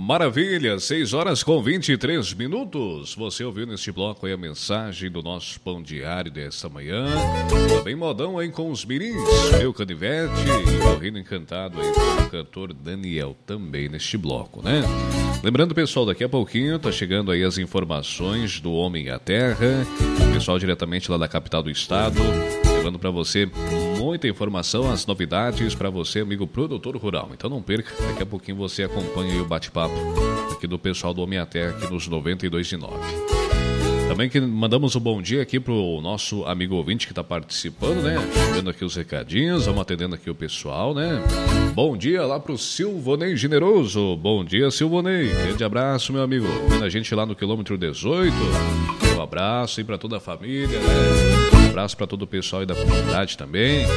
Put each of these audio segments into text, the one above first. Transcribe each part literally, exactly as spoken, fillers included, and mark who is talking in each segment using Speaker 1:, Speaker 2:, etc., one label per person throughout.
Speaker 1: Maravilha, seis horas com vinte e três minutos. Você ouviu neste bloco aí a mensagem do nosso pão diário dessa manhã. Também modão aí com os mirins, meu canivete e o Reino Encantado aí com o cantor Daniel também neste bloco, né? Lembrando, pessoal, daqui a pouquinho tá chegando aí as informações do Homem e a Terra. Pessoal diretamente lá da capital do estado, levando para você muita informação, as novidades para você, amigo produtor rural. Então não perca, daqui a pouquinho você acompanha aí o bate-papo aqui do pessoal do Homem à Terra, aqui nos noventa e dois e nove. Também que mandamos um bom dia aqui pro nosso amigo ouvinte que está participando, né? Dando aqui os recadinhos, vamos atendendo aqui o pessoal, né? Bom dia lá pro Silvonei Generoso. Bom dia, Silvonei. Grande abraço, meu amigo. Vendo a gente lá no quilômetro dezoito. Um abraço aí para toda a família, né? Um abraço para todo o pessoal aí da comunidade também.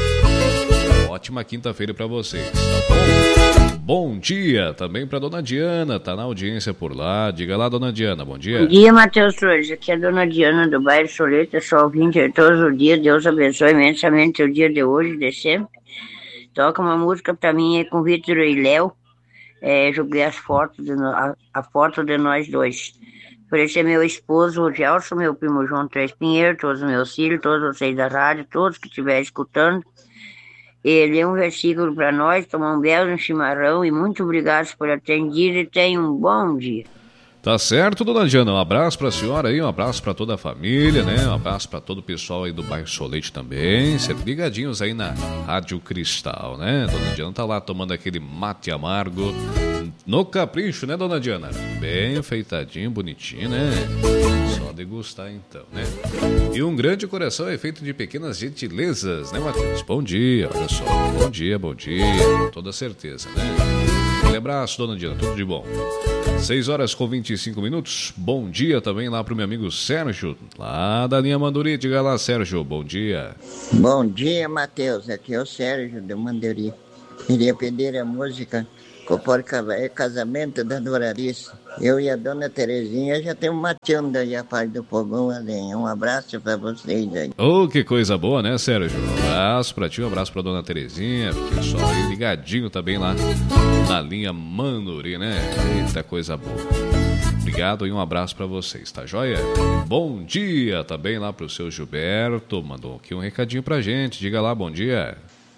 Speaker 1: Ótima quinta-feira para vocês, tá bom? Bom dia também para dona Diana, tá na audiência por lá. Diga lá, dona Diana, bom dia.
Speaker 2: Bom dia, Matheus Torres. Aqui é a dona Diana do bairro Soleta, sou ouvinte de todos os dias. Deus abençoe imensamente o dia de hoje, de sempre. Toca uma música para mim é com Vitor e Léo. É, joguei as fotos de no, a, a foto de nós dois. Por esse é meu esposo, o Gelson, meu primo João Três Pinheiro, todos os meus filhos, todos vocês da rádio, todos que estiverem escutando. Ele é um versículo para nós, tomar um belo chimarrão e muito obrigado por atender e tenha um bom dia.
Speaker 1: Tá certo, dona Diana, um abraço pra senhora aí, um abraço pra toda a família, né? Um abraço pra todo o pessoal aí do bairro Solete também, sempre ligadinhos aí na Rádio Cristal, né? Dona Diana tá lá tomando aquele mate amargo no capricho, né, dona Diana? Bem feitadinho, bonitinho, né? Só degustar então, né? E um grande coração é feito de pequenas gentilezas, né, Matheus? Bom dia, olha só, bom dia, bom dia, com toda certeza, né? Um abraço, dona Diana, tudo de bom. seis horas com vinte e cinco minutos. Bom dia também lá pro meu amigo Sérgio, lá da linha Manduri. Diga lá, Sérgio, bom dia.
Speaker 3: Bom dia, Matheus. Aqui é o Sérgio do Manduri. Queria pedir a música Copor Casamento da Doralice. Eu e a dona Terezinha já temos mateando aí a parte do fogão ali. Um abraço pra vocês aí.
Speaker 1: Oh, que coisa boa, né, Sérgio? Um abraço pra ti, um abraço pra dona Terezinha. Pessoal aí ligadinho também lá na linha Manduri, né? Eita, coisa boa. Obrigado e um abraço pra vocês, tá joia? Bom dia também lá pro seu Gilberto. Mandou aqui um recadinho pra gente. Diga lá, bom dia.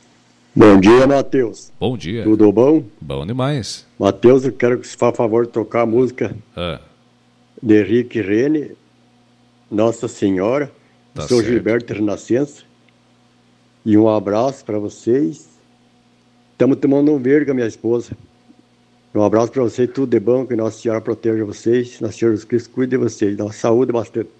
Speaker 4: Bom dia, Matheus.
Speaker 1: Bom dia.
Speaker 4: Tudo bom?
Speaker 1: Bom demais.
Speaker 4: Matheus, eu quero que você faça favor de tocar a música ah. de Henrique Rene, Nossa Senhora, tá seu certo. Gilberto Renascença. E um abraço para vocês. Estamos tomando um verde com a minha esposa. Um abraço para vocês, tudo de bom, que Nossa Senhora proteja vocês, Nossa Senhora Jesus Cristo cuide de vocês, dá saúde bastante.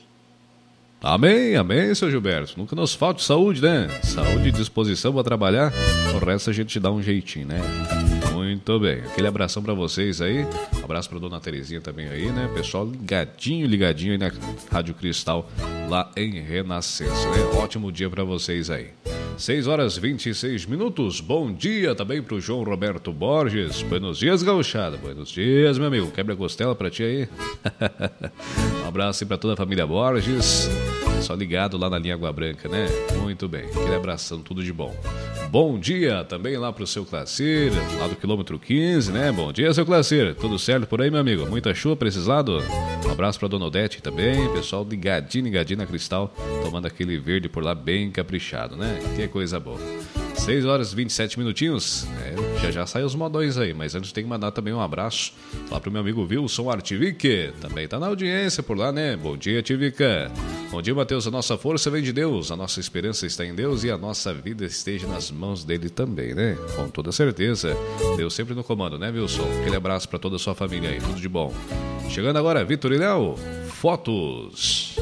Speaker 1: Amém, amém, seu Gilberto. Nunca nos falte saúde, né? Saúde e disposição para trabalhar. O resto a gente dá um jeitinho, né? Muito bem. Aquele abração para vocês aí. Um abraço para dona Terezinha também aí, né? Pessoal ligadinho, ligadinho aí na Rádio Cristal, lá em Renascença, né? Ótimo dia para vocês aí. seis horas e vinte e seis minutos. Bom dia também pro João Roberto Borges. Buenos dias, gauchada. Buenos dias, meu amigo. Quebra costela pra ti aí. Um abraço aí pra toda a família Borges. Só ligado lá na linha Água Branca, né? Muito bem. Aquele abração, tudo de bom. Bom dia também lá pro seu Clacir, lá do quilômetro quinze, né? Bom dia, seu Clacir. Tudo certo por aí, meu amigo? Muita chuva precisado? Um abraço pra dona Odete também. Pessoal ligadinho, ligadinho na Cristal, tomando aquele verde por lá bem caprichado, né? Que coisa boa. seis horas e vinte e sete minutinhos. É, já já saem os modões aí, mas antes tem que mandar também um abraço lá pro meu amigo Wilson Artivic. Também tá na audiência por lá, né? Bom dia, Artivica. Bom dia, Matheus. A nossa força vem de Deus, a nossa esperança está em Deus e a nossa vida esteja nas mãos dele também, né? Com toda certeza. Deus sempre no comando, né, Wilson? Aquele abraço pra toda a sua família aí, tudo de bom. Chegando agora, Vitor e Léo, fotos.